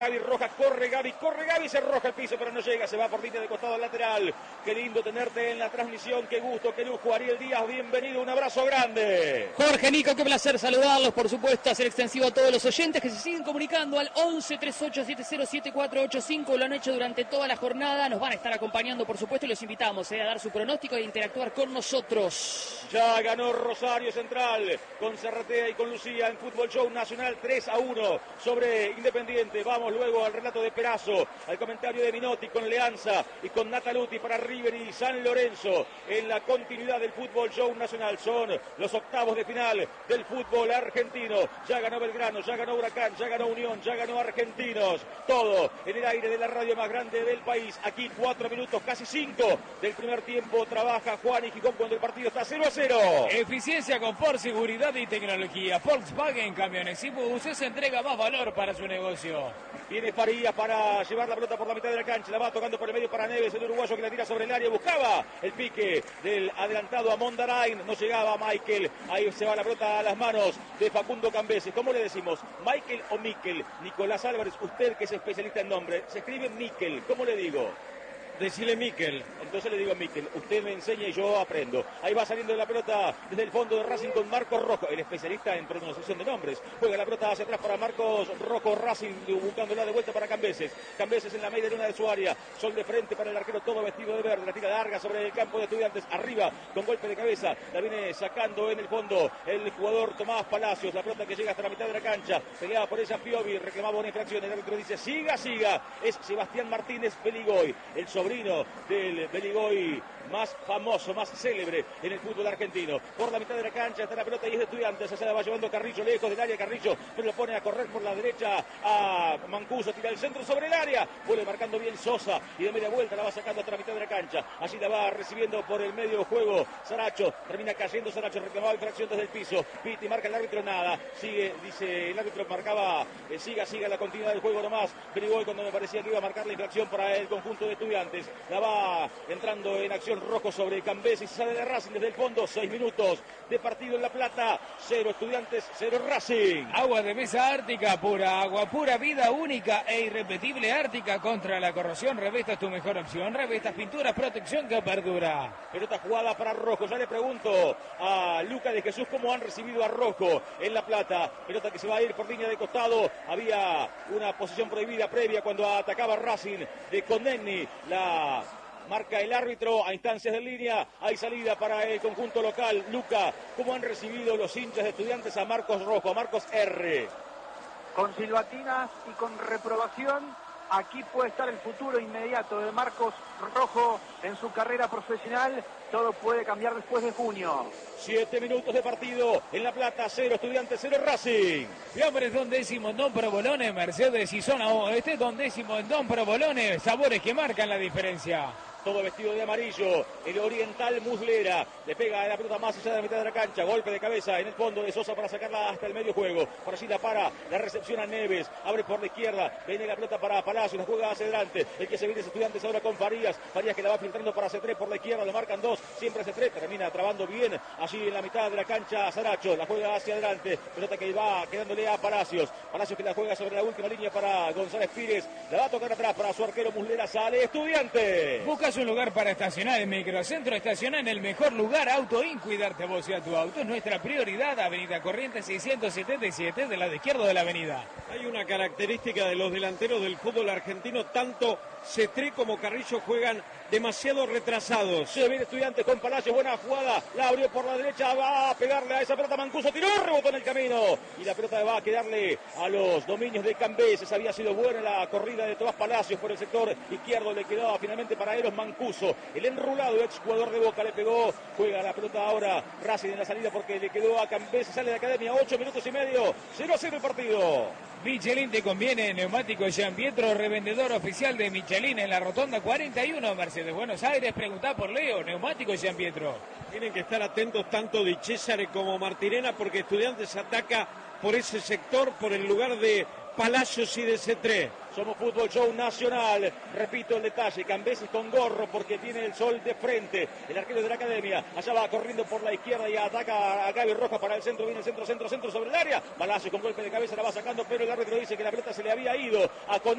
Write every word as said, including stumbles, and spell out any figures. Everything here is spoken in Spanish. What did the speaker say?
Gaby Roja, corre Gaby, corre Gaby, se roja el piso, pero no llega, se va por línea de costado al lateral. Qué lindo tenerte en la transmisión, qué gusto, qué lujo. Ariel Díaz, bienvenido, un abrazo grande. Jorge, Nico, qué placer saludarlos, por supuesto, hacer extensivo a todos los oyentes que se siguen comunicando al once, treinta y ocho, setenta, siete cuatro ocho cinco, lo han hecho durante toda la jornada, nos van a estar acompañando, por supuesto, y los invitamos eh, a dar su pronóstico e interactuar con nosotros. Ya ganó Rosario Central con Cerretea y con Lucía en Fútbol Show Nacional tres a uno sobre Independiente. Vamos luego al relato de Perazo, al comentario de Minotti con Leanza y con Nataluti para River y San Lorenzo en la continuidad del Fútbol Show Nacional. Son los octavos de final del fútbol argentino. Ya ganó Belgrano, ya ganó Huracán, ya ganó Unión, ya ganó Argentinos. Todo en el aire de la radio más grande del país. Aquí cuatro minutos, casi cinco del primer tiempo. Trabaja Juan y Gijón cuando el partido está cero a cero. Eficiencia, confort, seguridad y tecnología. Volkswagen Camiones y Buses entrega más valor para su negocio. Viene Farías para llevar la pelota por la mitad de la cancha. La va tocando por el medio para Neves, el uruguayo que la tira sobre el área. Buscaba el pique del adelantado a Mondarain. No llegaba Michael. Ahí se va la pelota a las manos de Facundo Cambeses. ¿Cómo le decimos? ¿Michael o Miquel? Nicolás Álvarez, usted que es especialista en nombre. Se escribe Miquel. ¿Cómo le digo? Decile Miquel. Entonces le digo a Miquel, usted me enseña y yo aprendo. Ahí va saliendo la pelota desde el fondo de Racing con Marcos Rojo, el especialista en pronunciación de nombres. Juega la pelota hacia atrás para Marcos Rojo, Racing buscándola de vuelta para Cambeses. Cambeses en la media luna de su área. Sol de frente para el arquero, todo vestido de verde. La tira larga sobre el campo de Estudiantes. Arriba con golpe de cabeza. La viene sacando en el fondo el jugador Tomás Palacios. La pelota que llega hasta la mitad de la cancha. Peleada por ella Piovi. Reclamaba una infracción. El árbitro dice siga, siga. Es Sebastián Martínez Beligoy, el sobrino del Beligoy más famoso, más célebre en el fútbol argentino. Por la mitad de la cancha está la pelota y es de Estudiantes. Se la va llevando Carrillo lejos del área. Carrillo pero lo pone a correr por la derecha a Mancuso. Tira el centro sobre el área. Vuelve marcando bien Sosa y de media vuelta la va sacando hasta la mitad de la cancha. Allí la va recibiendo por el medio juego Saracho. Termina cayendo Saracho. Reclamaba infracción desde el piso. Piti marca el árbitro nada. Sigue, dice el árbitro, marcaba eh, siga, siga la continuidad del juego nomás. Beligoy cuando me parecía que iba a marcar la infracción para el conjunto de Estudiantes. La va entrando en acción Rojo sobre Cambeses y sale de Racing desde el fondo. Seis minutos de partido en La Plata. Cero Estudiantes, cero Racing. Agua de mesa Ártica, pura agua, pura vida única e irrepetible. Ártica contra la corrosión. Revesta es tu mejor opción. Revestas, pinturas, protección que perdura. Pelota jugada para Rojo. Ya le pregunto a Luca de Jesús cómo han recibido a Rojo en La Plata. Pelota que se va a ir por línea de costado. Había una posición prohibida previa cuando atacaba Racing de Conenni. La marca el árbitro a instancias de línea. Hay salida para el conjunto local. Luca, ¿cómo han recibido los hinchas de Estudiantes a Marcos Rojo, a Marcos R? Con silbatinas y con reprobación. Aquí puede estar el futuro inmediato de Marcos Rojo en su carrera profesional. Todo puede cambiar después de junio. Siete minutos de partido en La Plata, cero Estudiantes, cero Racing. Fiambres Don Décimo en Don Provolone, Mercedes y Zona Oeste, Don Décimo en Don Provolone, sabores que marcan la diferencia. Todo vestido de amarillo, el oriental Muslera, le pega a la pelota más allá de la mitad de la cancha, golpe de cabeza en el fondo de Sosa para sacarla hasta el medio juego, por allí la para, la recepción a Neves, abre por la izquierda, viene la pelota para Palacio, la juega hacia adelante, el que se viene es Estudiantes ahora con Farías, Farías que la va filtrando para C tres por la izquierda, lo marcan dos, siempre C tres, termina trabando bien, allí en la mitad de la cancha Saracho, la juega hacia adelante, pelota que va quedándole a Palacios, Palacios que la juega sobre la última línea para González Pires, la va a tocar atrás para su arquero Muslera, sale Estudiantes. Buscas un lugar para estacionar en Microcentro, estacionar en el mejor lugar, Autoin, cuidarte vos y a tu auto es nuestra prioridad. Avenida Corrientes seiscientos setenta y siete, del lado izquierdo de la avenida. Hay una característica de los delanteros del fútbol argentino, tanto Cetré como Carrillo juegan demasiado retrasados. Se viene Estudiantes con Palacio, buena jugada, la abrió por la derecha, va a pegarle a esa pelota Mancuso, tiró, rebotó en el camino y la pelota va a quedarle a los dominios de Cambeses. Había sido buena la corrida de Tomás Palacios por el sector izquierdo, le quedaba finalmente para Eros Mancuso, el enrulado ex jugador de Boca, le pegó, juega la pelota ahora Racing en la salida porque le quedó a Cambeses, sale de academia, ocho minutos y medio, cero a cero el partido. Michelin te conviene, neumático Jean Pietro, revendedor oficial de Michelin en la Rotonda cuarenta y uno, Mercedes Buenos Aires. Preguntá por Leo, neumático Jean Pietro. Tienen que estar atentos tanto Di Cesare como Martirena porque Estudiantes ataca por ese sector, por el lugar de Palacios y de Cetré. Somos Fútbol Show Nacional. Repito el detalle, Cambeses con gorro porque tiene el sol de frente. El arquero de la academia. Allá va corriendo por la izquierda y ataca a Gaby Rojas para el centro. Viene el centro, centro, centro sobre el área. Palacios con golpe de cabeza la va sacando, pero el árbitro dice que la pelota se le había ido a Con